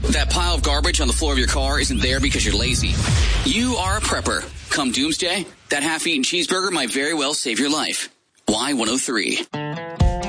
That pile of garbage on the floor of your car isn't there because you're lazy. You are a prepper. Come doomsday, that half-eaten cheeseburger might very well save your life. Y103.